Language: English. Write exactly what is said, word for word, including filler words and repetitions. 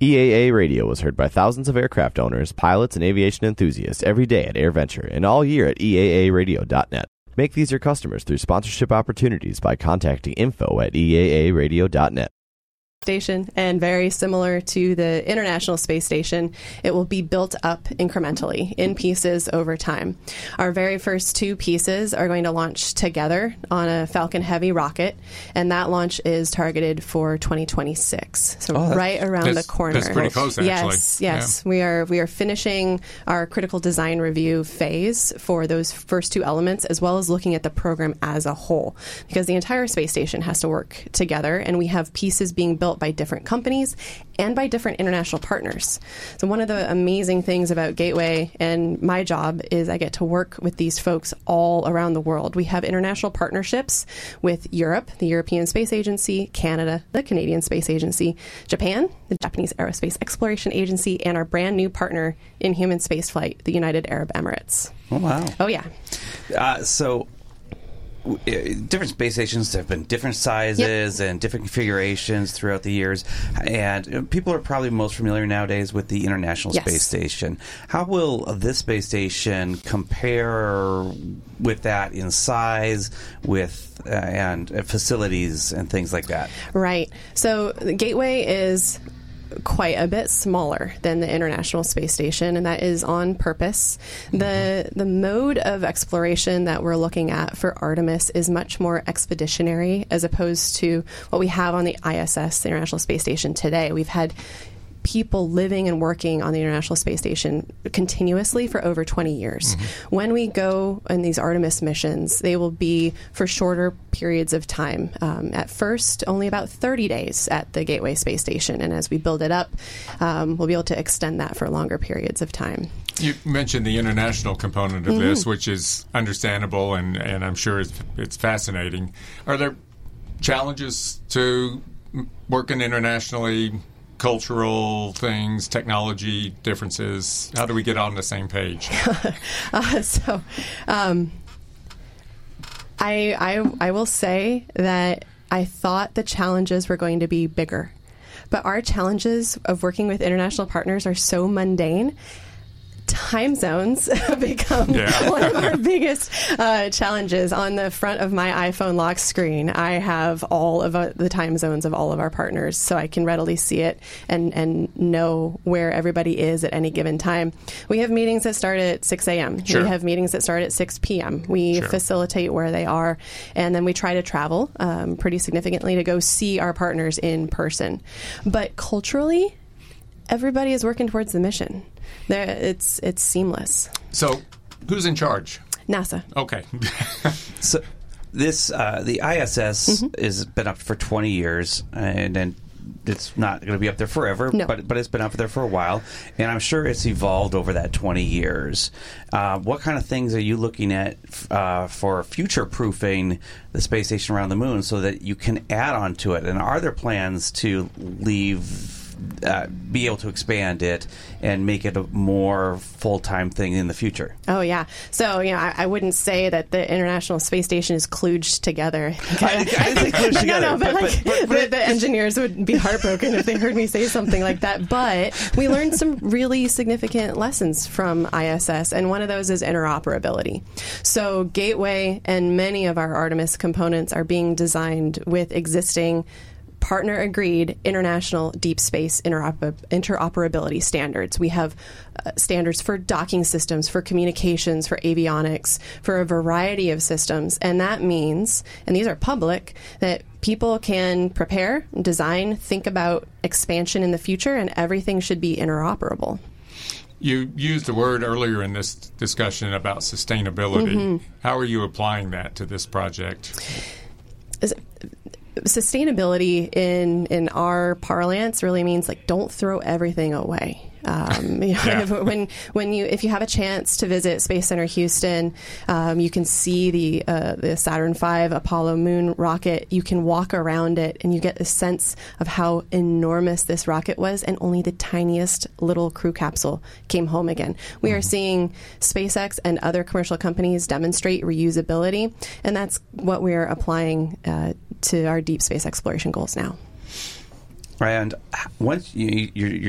E A A Radio is heard by thousands of aircraft owners, pilots, and aviation enthusiasts every day at AirVenture and all year at E A A radio dot net. Make these your customers through sponsorship opportunities by contacting info at E A A radio dot net. Station, and very similar to the International Space Station, it will be built up incrementally in pieces over time. Our very first two pieces are going to launch together on a Falcon Heavy rocket, and that launch is targeted for twenty twenty-six. So oh, right around the corner. That's pretty close, actually. Yes, yes. Yeah. We are we are finishing our critical design review phase for those first two elements, as well as looking at the program as a whole, because the entire space station has to work together, and we have pieces being built by different companies and by different international partners. So one of the amazing things about Gateway and my job is I get to work with these folks all around the world. We have international partnerships with Europe, the European Space Agency, Canada, the Canadian Space Agency, Japan, the Japanese Aerospace Exploration Agency, and our brand new partner in human spaceflight, the United Arab Emirates. Oh, wow. Oh, yeah. Uh, so... different space stations have been different sizes yep. and different configurations throughout the years, and people are probably most familiar nowadays with the International yes. Space Station. How will this space station compare with that in size, with uh, and uh, facilities and things like that? Right. So the Gateway is quite a bit smaller than the International Space Station, and that is on purpose. The the mode of exploration that we're looking at for Artemis is much more expeditionary as opposed to what we have on the I S S, the International Space Station, today. We've had people living and working on the International Space Station continuously for over twenty years. Mm-hmm. When we go on these Artemis missions, they will be for shorter periods of time. Um, at first, only about thirty days at the Gateway Space Station, and as we build it up, um, we'll be able to extend that for longer periods of time. You mentioned the international component of mm-hmm. this, which is understandable, and, and I'm sure it's, it's fascinating. Are there challenges to working internationally? Cultural things, technology differences? How do we get on the same page? uh, so, um, I, I I will say that I thought the challenges were going to be bigger, but our challenges of working with international partners are so mundane. Time zones become yeah. one of our biggest uh, challenges. On the front of my iPhone lock screen, I have all of uh, the time zones of all of our partners, so I can readily see it and, and know where everybody is at any given time. We have meetings that start at six a.m. Sure. We have meetings that start at six p.m. We sure. facilitate where they are, and then we try to travel um, pretty significantly to go see our partners in person. But culturally, everybody is working towards the mission. There, it's it's seamless. So, who's in charge? NASA. Okay. So, this uh, the I S S mm-hmm. has been up for twenty years, and then it's not going to be up there forever. No. But but it's been up there for a while, and I'm sure it's evolved over that twenty years. Uh, what kind of things are you looking at uh, for future proofing the space station around the moon, so that you can add on to it? And are there plans to leave? Uh, be able to expand it and make it a more full-time thing in the future? Oh, yeah. So, you know, I, I wouldn't say that the International Space Station is kludged together. I, I think kludged together. No, no, but, but, like, but, but, but the, the engineers would be heartbroken if they heard me say something like that. But we learned some really significant lessons from I S S, and one of those is interoperability. So Gateway and many of our Artemis components are being designed with existing partner-agreed international deep space interoper- interoperability standards. We have uh, standards for docking systems, for communications, for avionics, for a variety of systems. And that means, and these are public, that people can prepare, design, think about expansion in the future, and everything should be interoperable. You used a word earlier in this discussion about sustainability. Mm-hmm. How are you applying that to this project? Is it, Sustainability in in our parlance really means, like, don't throw everything away. Um, you know, yeah. when when you if you have a chance to visit Space Center Houston, um, you can see the uh, the Saturn five Apollo moon rocket. You can walk around it, and you get a sense of how enormous this rocket was, and only the tiniest little crew capsule came home again. We mm-hmm. are seeing SpaceX and other commercial companies demonstrate reusability, and that's what we are applying uh, to our deep space exploration goals now. And once you, you're,